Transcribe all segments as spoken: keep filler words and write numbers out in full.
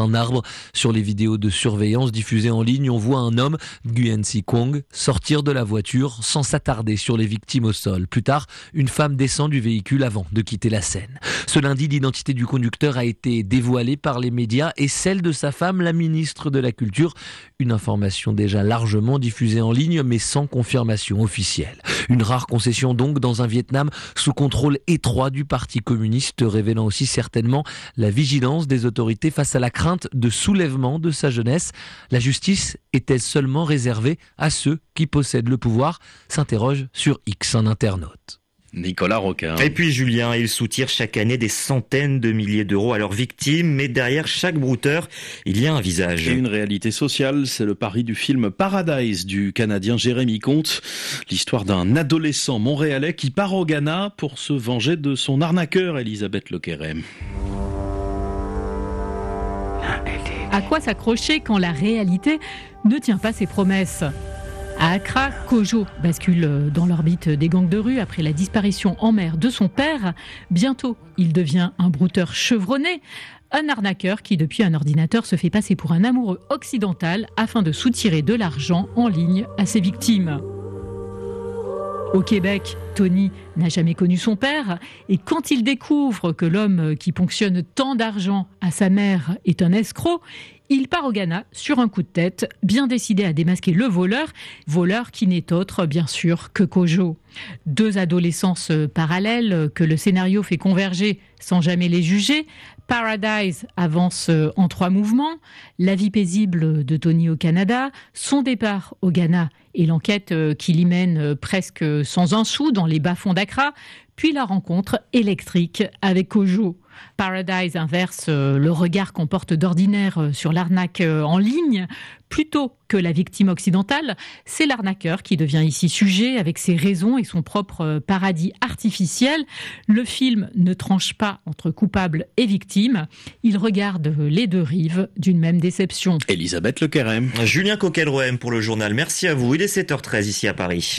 un arbre. Sur les vidéos de surveillance diffusées en ligne, on voit un homme, Nguyen Si Kwong, sortir de la voiture sans s'attarder sur les victimes au sol. Plus tard, une femme descend du véhicule avant de quitter la scène. Ce lundi, l'identité du conducteur a été dévoilée par les médias et celle de sa femme, la ministre de la Culture. Une information déjà largement diffusée en ligne, mais sans confirmation officielle. Une rare concession donc dans un Vietnam sous contrôle étroit du Parti communiste, révélant aussi certainement la vigilance des autorités face à la crainte de soulèvement de sa jeunesse. La justice est-elle seulement réservée à ceux qui possèdent le pouvoir ? S'interroge sur X un internaute. Nicolas Roquin. Et puis Julien, ils soutirent chaque année des centaines de milliers d'euros à leurs victimes, mais derrière chaque brouteur, il y a un visage. Et une réalité sociale, c'est le pari du film Paradise du Canadien Jérémy Comte. L'histoire d'un adolescent montréalais qui part au Ghana pour se venger de son arnaqueur Elisabeth Lequerem. À quoi s'accrocher quand la réalité ne tient pas ses promesses ? À Accra, Kojo bascule dans l'orbite des gangs de rue après la disparition en mer de son père. Bientôt, il devient un brouteur chevronné, un arnaqueur qui, depuis un ordinateur, se fait passer pour un amoureux occidental afin de soutirer de l'argent en ligne à ses victimes. Au Québec, Tony n'a jamais connu son père et quand il découvre que l'homme qui ponctionne tant d'argent à sa mère est un escroc, il part au Ghana sur un coup de tête, bien décidé à démasquer le voleur, voleur qui n'est autre, bien sûr, que Kojo. Deux adolescences parallèles que le scénario fait converger sans jamais les juger. Paradise avance en trois mouvements, la vie paisible de Tony au Canada, son départ au Ghana et l'enquête qui l'y mène presque sans un sou dans les bas-fonds d'Accra, puis la rencontre électrique avec Kojo. Paradise inverse le regard qu'on porte d'ordinaire sur l'arnaque en ligne. Plutôt que la victime occidentale, c'est l'arnaqueur qui devient ici sujet avec ses raisons et son propre paradis artificiel. Le film ne tranche pas entre coupable et victime. Il regarde les deux rives d'une même déception. Elisabeth Lequerem. Julien Coquelroem pour le journal. Merci à vous. Il est sept heures treize ici à Paris.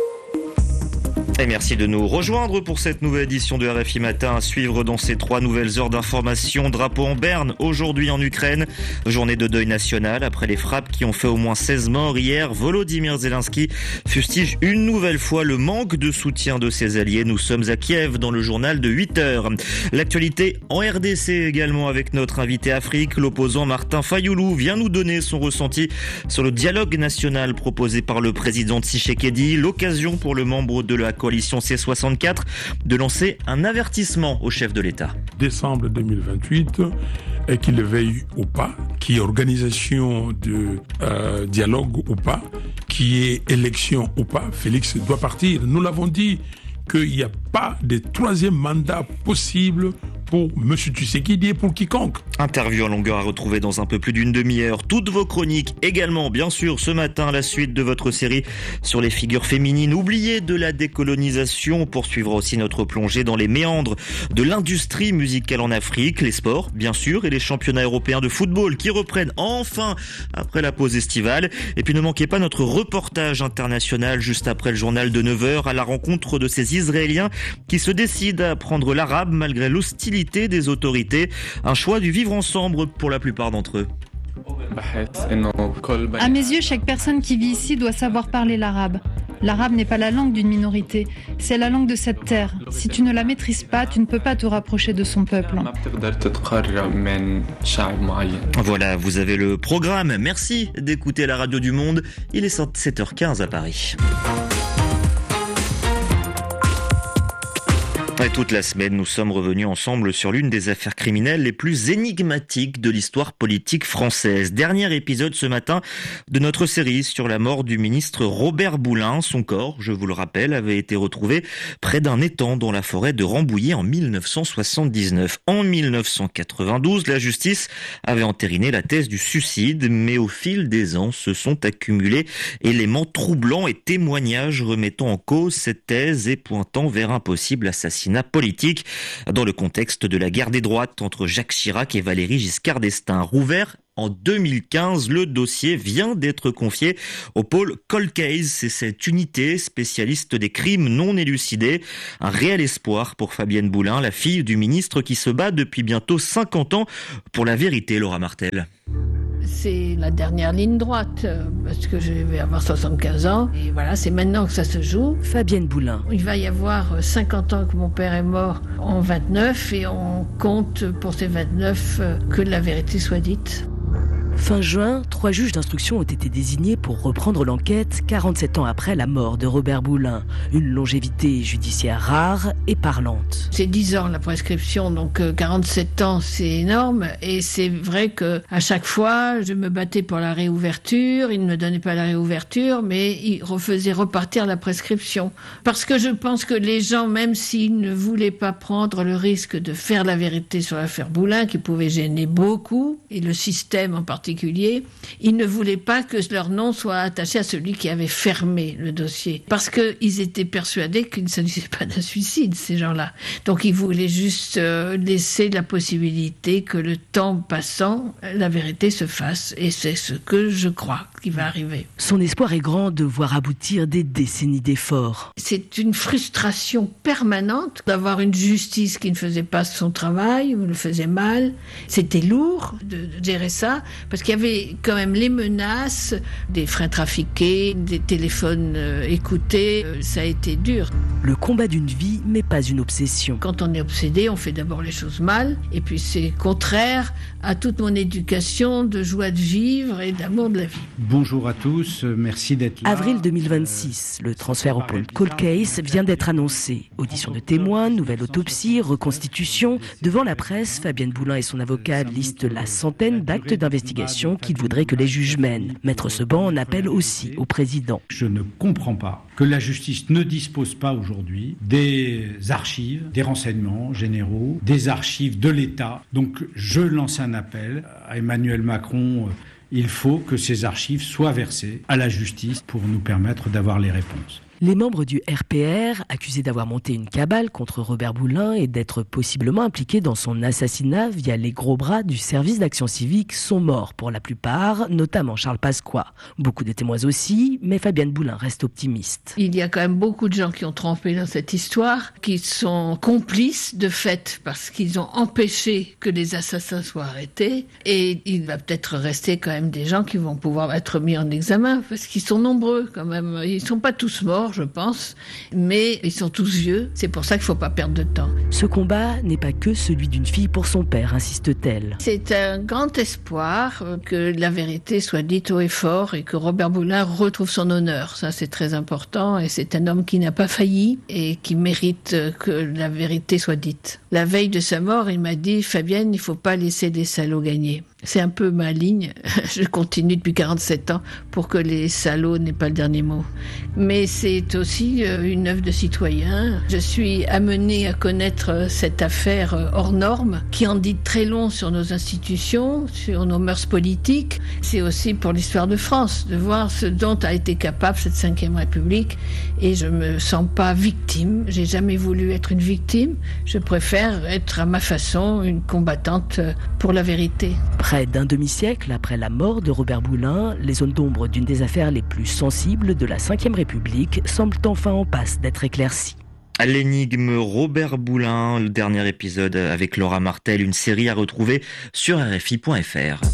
Et merci de nous rejoindre pour cette nouvelle édition de R F I Matin. À suivre dans ces trois nouvelles heures d'information. Drapeau en berne, aujourd'hui en Ukraine. Journée de deuil national après les frappes qui ont fait au moins seize morts hier. Volodymyr Zelensky fustige une nouvelle fois le manque de soutien de ses alliés. Nous sommes à Kiev dans le journal de huit heures. L'actualité en R D C également avec notre invité Afrique. L'opposant Martin Fayoulou vient nous donner son ressenti sur le dialogue national proposé par le président Tshisekedi. L'occasion pour le membre de la coalition C soixante-quatre de lancer un avertissement au chef de l'État. Décembre deux mille vingt-huit, et qu'il le veuille ou pas, qu'il y ait organisation de euh, dialogue ou pas, qu'il y ait élection ou pas, Félix doit partir. Nous l'avons dit qu'il n'y a pas de troisième mandat possible pour M. Tshisekedi et pour quiconque. Interview en longueur à retrouver dans un peu plus d'une demi-heure. Toutes vos chroniques également, bien sûr, ce matin, la suite de votre série sur les figures féminines oubliées de la décolonisation. On poursuivra aussi notre plongée dans les méandres de l'industrie musicale en Afrique, les sports, bien sûr, et les championnats européens de football qui reprennent enfin après la pause estivale. Et puis ne manquez pas notre reportage international juste après le journal de neuf heures à la rencontre de ces Israéliens qui se décident à apprendre l'arabe malgré l'hostilité des autorités, un choix du vivre ensemble pour la plupart d'entre eux. À mes yeux, chaque personne qui vit ici doit savoir parler l'arabe. L'arabe n'est pas la langue d'une minorité, c'est la langue de cette terre. Si tu ne la maîtrises pas, tu ne peux pas te rapprocher de son peuple. Voilà, vous avez le programme. Merci d'écouter la radio du monde. Il est sept heures quinze à Paris. Et toute la semaine, nous sommes revenus ensemble sur l'une des affaires criminelles les plus énigmatiques de l'histoire politique française. Dernier épisode ce matin de notre série sur la mort du ministre Robert Boulin. Son corps, je vous le rappelle, avait été retrouvé près d'un étang dans la forêt de Rambouillet en mille neuf cent soixante-dix-neuf. En mille neuf cent quatre-vingt-douze, la justice avait entériné la thèse du suicide, mais au fil des ans se sont accumulés éléments troublants et témoignages remettant en cause cette thèse et pointant vers un possible assassinat politique dans le contexte de la guerre des droites entre Jacques Chirac et Valéry Giscard d'Estaing. Rouvert en deux mille quinze. Le dossier vient d'être confié au pôle Cold Case. C'est cette unité spécialiste des crimes non élucidés. Un réel espoir pour Fabienne Boulin, la fille du ministre qui se bat depuis bientôt cinquante ans pour la vérité, Laura Martel. C'est la dernière ligne droite, parce que je vais avoir soixante-quinze ans. Et voilà, c'est maintenant que ça se joue. Fabienne Boulin. Il va y avoir cinquante ans que mon père est mort en vingt-neuf, et on compte pour ces vingt-neuf que la vérité soit dite. Fin juin, trois juges d'instruction ont été désignés pour reprendre l'enquête quarante-sept ans après la mort de Robert Boulin. Une longévité judiciaire rare et parlante. C'est dix ans la prescription, donc quarante-sept ans c'est énorme. Et c'est vrai qu'à chaque fois, je me battais pour la réouverture. Ils ne me donnaient pas la réouverture, mais ils refaisaient repartir la prescription. Parce que je pense que les gens, même s'ils ne voulaient pas prendre le risque de faire la vérité sur l'affaire Boulin, qui pouvait gêner beaucoup, et le système en particulier, ils ne voulaient pas que leur nom soit attaché à celui qui avait fermé le dossier. Parce qu'ils étaient persuadés qu'il ne s'agissait pas d'un suicide, ces gens-là. Donc ils voulaient juste euh, laisser la possibilité que le temps passant, la vérité se fasse. Et c'est ce que je crois qui va arriver. Son espoir est grand de voir aboutir des décennies d'efforts. C'est une frustration permanente d'avoir une justice qui ne faisait pas son travail, ou le faisait mal. C'était lourd de gérer ça, parce qu'il y avait quand même les menaces, des freins trafiqués, des téléphones euh, écoutés. Euh, ça a été dur. Le combat d'une vie, mais pas une obsession. Quand on est obsédé, on fait d'abord les choses mal, et puis c'est contraire à toute mon éducation de joie de vivre et d'amour de la vie. Bonjour à tous, merci d'être là. Avril deux mille vingt-six, le transfert au pôle Cold Case vient d'être annoncé. Audition de témoins, nouvelle autopsie, reconstitution. Devant la presse, Fabienne Boulin et son avocat listent la centaine d'actes d'investigation qu'ils voudraient que les juges mènent. Maître Seban en appelle aussi au président. Je ne comprends pas que la justice ne dispose pas aujourd'hui des archives, des renseignements généraux, des archives de l'État. Donc je lance un appel à Emmanuel Macron. Il faut que ces archives soient versées à la justice pour nous permettre d'avoir les réponses. Les membres du R P R, accusés d'avoir monté une cabale contre Robert Boulin et d'être possiblement impliqués dans son assassinat via les gros bras du service d'action civique, sont morts pour la plupart, notamment Charles Pasqua. Beaucoup de témoins aussi, mais Fabienne Boulin reste optimiste. Il y a quand même beaucoup de gens qui ont trempé dans cette histoire, qui sont complices de fait parce qu'ils ont empêché que les assassins soient arrêtés. Et il va peut-être rester quand même des gens qui vont pouvoir être mis en examen, parce qu'ils sont nombreux quand même. Ils ne sont pas tous morts, je pense, mais ils sont tous vieux. C'est pour ça qu'il ne faut pas perdre de temps. Ce combat n'est pas que celui d'une fille pour son père, insiste-t-elle. C'est un grand espoir que la vérité soit dite haut et fort et que Robert Boulin retrouve son honneur. Ça, c'est très important, et c'est un homme qui n'a pas failli et qui mérite que la vérité soit dite. La veille de sa mort, il m'a dit « Fabienne, il ne faut pas laisser des salauds gagner ». C'est un peu ma ligne. Je continue depuis quarante-sept ans pour que les salauds n'aient pas le dernier mot. Mais c'est aussi une œuvre de citoyen. Je suis amenée à connaître cette affaire hors norme qui en dit très long sur nos institutions, sur nos mœurs politiques. C'est aussi pour l'histoire de France, de voir ce dont a été capable cette cinquième République. Et je me sens pas victime. J'ai jamais voulu être une victime. Je préfère être à ma façon une combattante pour la vérité. Près d'un demi-siècle après la mort de Robert Boulin, les zones d'ombre d'une des affaires les plus sensibles de la cinquième République semblent enfin en passe d'être éclaircies. L'énigme Robert Boulin, le dernier épisode avec Laura Martel, une série à retrouver sur R F I point F R.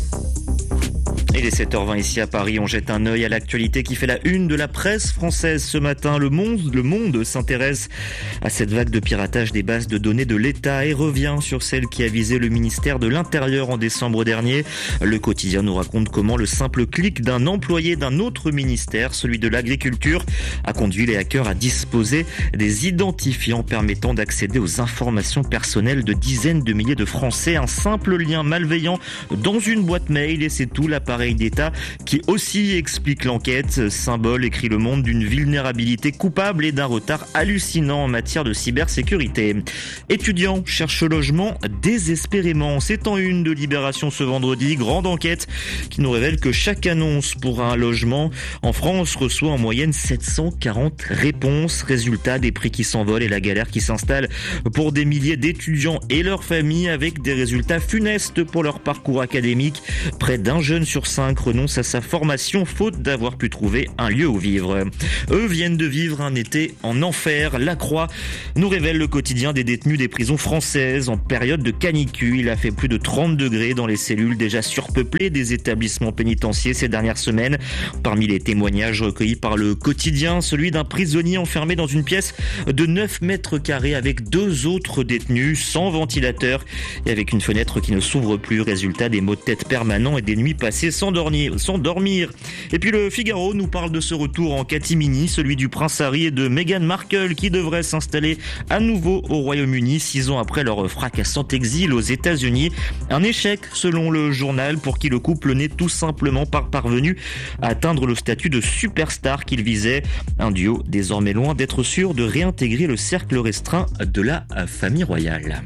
Il est sept heures vingt ici à Paris, on jette un œil à l'actualité qui fait la une de la presse française ce matin. Le Monde, le Monde s'intéresse à cette vague de piratage des bases de données de l'État et revient sur celle qui a visé le ministère de l'Intérieur en décembre dernier. Le quotidien nous raconte comment le simple clic d'un employé d'un autre ministère, celui de l'Agriculture, a conduit les hackers à disposer des identifiants permettant d'accéder aux informations personnelles de dizaines de milliers de Français. Un simple lien malveillant dans une boîte mail et c'est tout. L'appareil l'appareil d'État qui aussi explique l'enquête. Symbole, écrit Le Monde, d'une vulnérabilité coupable et d'un retard hallucinant en matière de cybersécurité. Étudiants cherchent logement désespérément. C'est en une de Libération ce vendredi. Grande enquête qui nous révèle que chaque annonce pour un logement en France reçoit en moyenne sept cent quarante réponses. Résultat, des prix qui s'envolent et la galère qui s'installe pour des milliers d'étudiants et leurs familles, avec des résultats funestes pour leur parcours académique. Près d'un jeune sur cinq renonce à sa formation faute d'avoir pu trouver un lieu où vivre. Eux viennent de vivre un été en enfer. La Croix nous révèle le quotidien des détenus des prisons françaises en période de canicule. Il a fait plus de trente degrés dans les cellules déjà surpeuplées des établissements pénitentiaires ces dernières semaines. Parmi les témoignages recueillis par le quotidien, celui d'un prisonnier enfermé dans une pièce de neuf mètres carrés avec deux autres détenus sans ventilateur et avec une fenêtre qui ne s'ouvre plus. Résultat, des maux de tête permanents et des nuits passées sans dormir. Sans dormir. Et puis le Figaro nous parle de ce retour en catimini, celui du prince Harry et de Meghan Markle qui devraient s'installer à nouveau au Royaume-Uni six ans après leur fracassant exil aux États-Unis. Un échec selon le journal pour qui le couple n'est tout simplement pas parvenu à atteindre le statut de superstar qu'il visait. Un duo désormais loin d'être sûr de réintégrer le cercle restreint de la famille royale.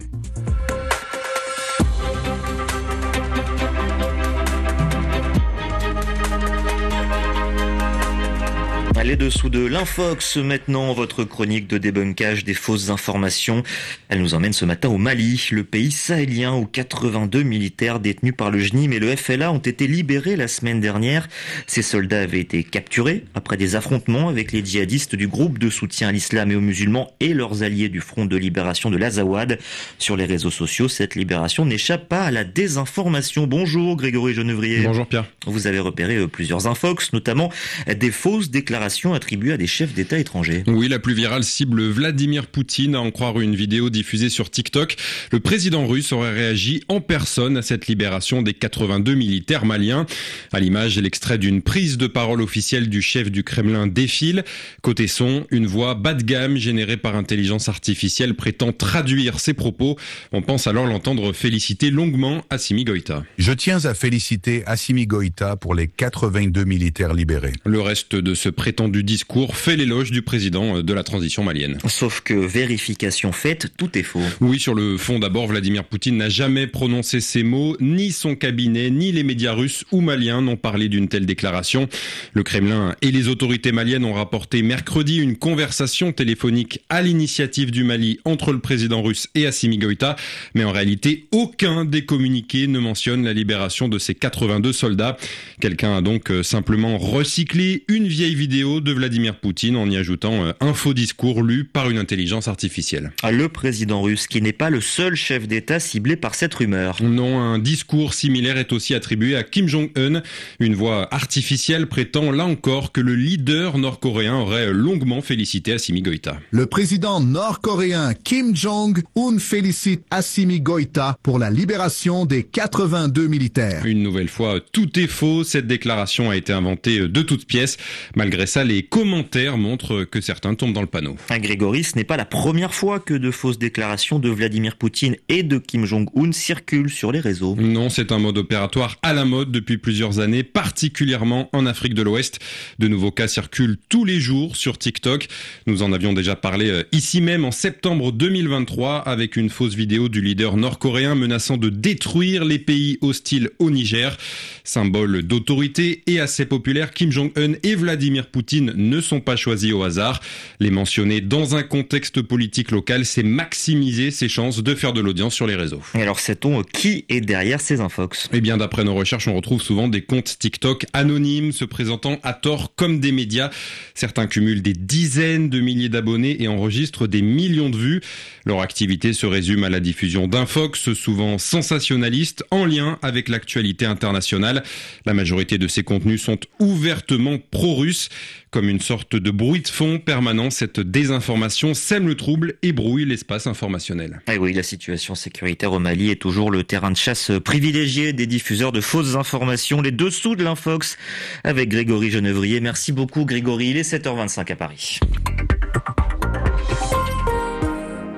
Les dessous de l'Infox, maintenant votre chronique de débunkage des fausses informations. Elle nous emmène ce matin au Mali, le pays sahélien où quatre-vingt-deux militaires détenus par le J N I M et le F L A ont été libérés la semaine dernière. Ces soldats avaient été capturés après des affrontements avec les djihadistes du groupe de soutien à l'islam et aux musulmans et leurs alliés du Front de libération de l'Azawad. Sur les réseaux sociaux, cette libération n'échappe pas à la désinformation. Bonjour Grégory Genevrier. Bonjour Pierre. Vous avez repéré plusieurs infox, notamment des fausses déclarations attribuée à des chefs d'État étrangers. Oui, la plus virale cible Vladimir Poutine, à en croire une vidéo diffusée sur TikTok. Le président russe aurait réagi en personne à cette libération des quatre-vingt-deux militaires maliens. À l'image, l'extrait d'une prise de parole officielle du chef du Kremlin défile. Côté son, une voix bas de gamme générée par intelligence artificielle prétend traduire ses propos. On pense alors l'entendre féliciter longuement Assimi Goïta. Je tiens à féliciter Assimi Goïta pour les quatre-vingt-deux militaires libérés. Le reste de ce prétendu du discours fait l'éloge du président de la transition malienne. Sauf que vérification faite, tout est faux. Oui, sur le fond d'abord, Vladimir Poutine n'a jamais prononcé ces mots, ni son cabinet, ni les médias russes ou maliens n'ont parlé d'une telle déclaration. Le Kremlin et les autorités maliennes ont rapporté mercredi une conversation téléphonique à l'initiative du Mali entre le président russe et Assimi Goïta, mais en réalité, aucun des communiqués ne mentionne la libération de ces quatre-vingt-deux soldats. Quelqu'un a donc simplement recyclé une vieille vidéo de Vladimir Poutine en y ajoutant un faux discours lu par une intelligence artificielle. Le président russe qui n'est pas le seul chef d'État ciblé par cette rumeur. Non, un discours similaire est aussi attribué à Kim Jong-un. Une voix artificielle prétend là encore que le leader nord-coréen aurait longuement félicité Assimi Goïta. Le président nord-coréen Kim Jong-un félicite Assimi Goïta pour la libération des quatre-vingt-deux militaires. Une nouvelle fois, tout est faux. Cette déclaration a été inventée de toutes pièces. Malgré ça, les commentaires montrent que certains tombent dans le panneau. Grégory, ce n'est pas la première fois que de fausses déclarations de Vladimir Poutine et de Kim Jong-un circulent sur les réseaux. Non, c'est un mode opératoire à la mode depuis plusieurs années, particulièrement en Afrique de l'Ouest. De nouveaux cas circulent tous les jours sur TikTok. Nous en avions déjà parlé ici même en septembre deux mille vingt-trois avec une fausse vidéo du leader nord-coréen menaçant de détruire les pays hostiles au Niger. Symbole d'autorité et assez populaire, Kim Jong-un et Vladimir Poutine ne sont pas choisis au hasard. Les mentionner dans un contexte politique local, c'est maximiser ses chances de faire de l'audience sur les réseaux. Et alors sait-on qui est derrière ces infox ? Eh bien, d'après nos recherches, on retrouve souvent des comptes TikTok anonymes se présentant à tort comme des médias. Certains cumulent des dizaines de milliers d'abonnés et enregistrent des millions de vues. Leur activité se résume à la diffusion d'infox, souvent sensationnalistes, en lien avec l'actualité internationale. La majorité de ces contenus sont ouvertement pro-russes. Comme une sorte de bruit de fond permanent, cette désinformation sème le trouble et brouille l'espace informationnel. Ah oui, la situation sécuritaire au Mali est toujours le terrain de chasse privilégié des diffuseurs de fausses informations. Les dessous de l'Infox avec Grégory Genevrier. Merci beaucoup Grégory, il est sept heures vingt-cinq à Paris.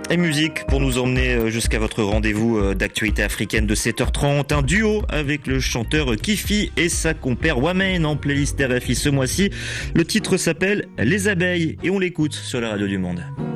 Et musique pour nous emmener jusqu'à votre rendez-vous d'actualité africaine de sept heures trente. Un duo avec le chanteur Kifi et sa compère Wamen en playlist R F I ce mois-ci. Le titre s'appelle Les Abeilles et on l'écoute sur la radio du Monde.